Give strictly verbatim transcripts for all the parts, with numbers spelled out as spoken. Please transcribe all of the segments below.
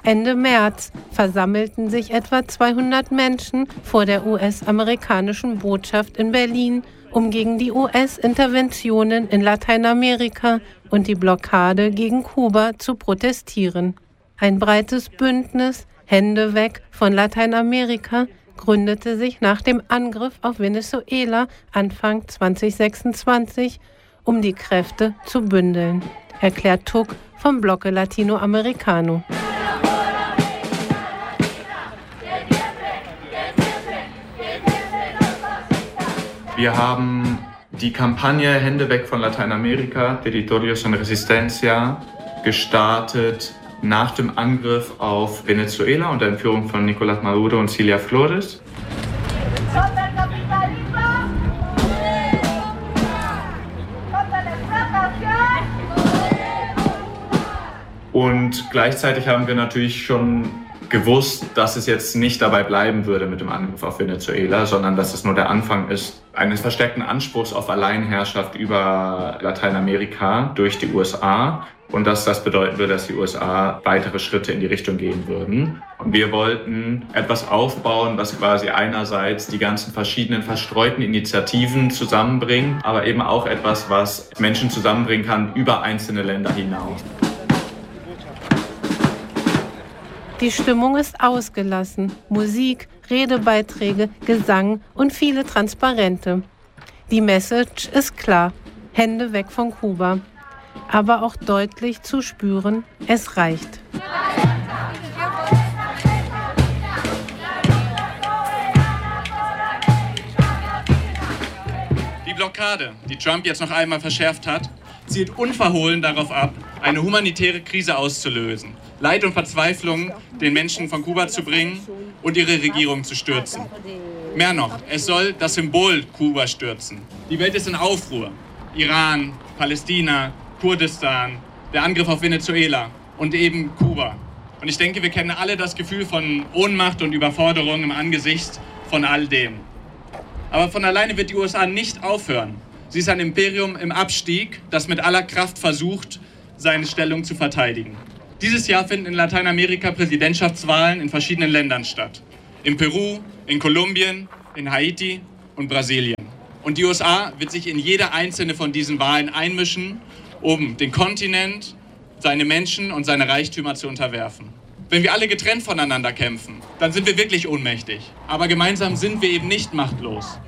Ende März versammelten sich etwa zweihundert Menschen vor der U S-amerikanischen Botschaft in Berlin, um gegen die U S-Interventionen in Lateinamerika und die Blockade gegen Kuba zu protestieren. Ein breites Bündnis, Hände weg von Lateinamerika, gründete sich nach dem Angriff auf Venezuela Anfang zwanzig sechsundzwanzig, um die Kräfte zu bündeln, erklärt Tuck vom Bloque Latinoamericano. Wir haben die Kampagne Hände weg von Lateinamerika, Territorios en Resistencia, gestartet nach dem Angriff auf Venezuela unter der Führung von Nicolás Maduro und Cilia Flores. Und gleichzeitig haben wir natürlich schon gewusst, dass es jetzt nicht dabei bleiben würde mit dem Angriff auf Venezuela, sondern dass es nur der Anfang ist eines verstärkten Anspruchs auf Alleinherrschaft über Lateinamerika durch die U S A und dass das bedeuten würde, dass die U S A weitere Schritte in die Richtung gehen würden. Und wir wollten etwas aufbauen, was quasi einerseits die ganzen verschiedenen verstreuten Initiativen zusammenbringt, aber eben auch etwas, was Menschen zusammenbringen kann über einzelne Länder hinaus. Die Stimmung ist ausgelassen. Musik, Redebeiträge, Gesang und viele Transparente. Die Message ist klar. Hände weg von Kuba. Aber auch deutlich zu spüren, es reicht. Die Blockade, die Trump jetzt noch einmal verschärft hat, zielt unverhohlen darauf ab, eine humanitäre Krise auszulösen, Leid und Verzweiflung den Menschen von Kuba zu bringen und ihre Regierung zu stürzen. Mehr noch, es soll das Symbol Kuba stürzen. Die Welt ist in Aufruhr. Iran, Palästina, Kurdistan, der Angriff auf Venezuela und eben Kuba. Und ich denke, wir kennen alle das Gefühl von Ohnmacht und Überforderung im Angesicht von all dem. Aber von alleine wird die U S A nicht aufhören. Sie ist ein Imperium im Abstieg, das mit aller Kraft versucht, seine Stellung zu verteidigen. Dieses Jahr finden in Lateinamerika Präsidentschaftswahlen in verschiedenen Ländern statt. In Peru, in Kolumbien, in Haiti und Brasilien. Und die U S A wird sich in jede einzelne von diesen Wahlen einmischen, um den Kontinent, seine Menschen und seine Reichtümer zu unterwerfen. Wenn wir alle getrennt voneinander kämpfen, dann sind wir wirklich ohnmächtig. Aber gemeinsam sind wir eben nicht machtlos.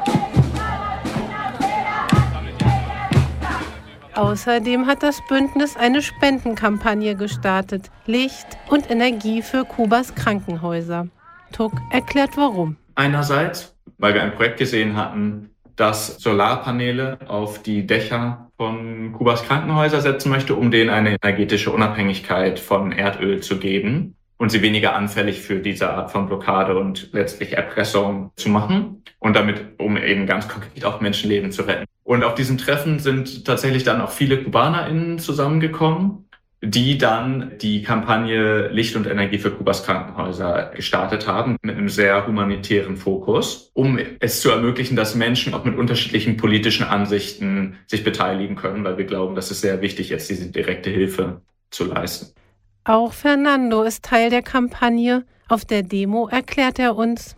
Außerdem hat das Bündnis eine Spendenkampagne gestartet. Licht und Energie für Kubas Krankenhäuser. Tuck erklärt warum. Einerseits, weil wir ein Projekt gesehen hatten, das Solarpaneele auf die Dächer von Kubas Krankenhäuser setzen möchte, um denen eine energetische Unabhängigkeit von Erdöl zu geben und sie weniger anfällig für diese Art von Blockade und letztlich Erpressung zu machen und damit, um eben ganz konkret auch Menschenleben zu retten. Und auf diesem Treffen sind tatsächlich dann auch viele KubanerInnen zusammengekommen, die dann die Kampagne Licht und Energie für Kubas Krankenhäuser gestartet haben, mit einem sehr humanitären Fokus, um es zu ermöglichen, dass Menschen auch mit unterschiedlichen politischen Ansichten sich beteiligen können, weil wir glauben, dass es sehr wichtig ist, diese direkte Hilfe zu leisten. Auch Fernando ist Teil der Kampagne. Auf der Demo erklärt er uns: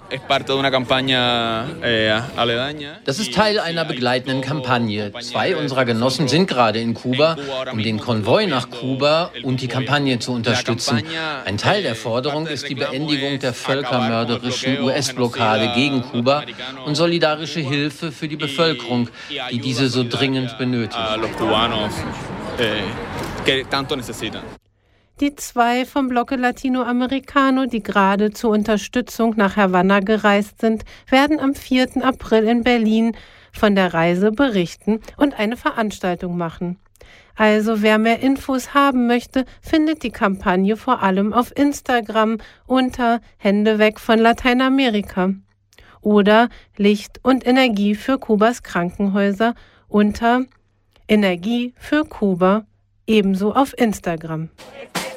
Das ist Teil einer begleitenden Kampagne. Zwei unserer Genossen sind gerade in Kuba, um den Konvoi nach Kuba und die Kampagne zu unterstützen. Ein Teil der Forderung ist die Beendigung der völkermörderischen U S-Blockade gegen Kuba und solidarische Hilfe für die Bevölkerung, die diese so dringend benötigt. Die zwei vom Bloque Latinoamericano, die gerade zur Unterstützung nach Havanna gereist sind, werden am vierten April in Berlin von der Reise berichten und eine Veranstaltung machen. Also wer mehr Infos haben möchte, findet die Kampagne vor allem auf Instagram unter Hände weg von Lateinamerika oder Licht und Energie für Kubas Krankenhäuser unter Energie für Kuba, ebenso auf Instagram.